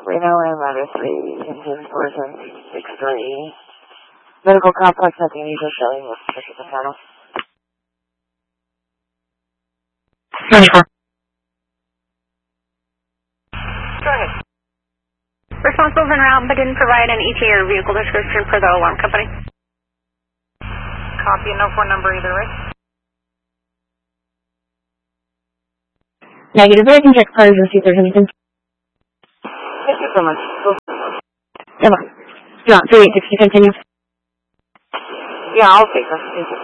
Reno and Ladder 3, engine 4763. Medical complex at the unusual showing with check the panel. 24. Go ahead. Responsibles en route but didn't provide an ETA or vehicle description for the alarm company. Copy, no phone number either, right? Negative. I can check cars and see if there's anything. Thank you so much. Come on. You want 3860 continue? Yeah, I'll take her. Thank you.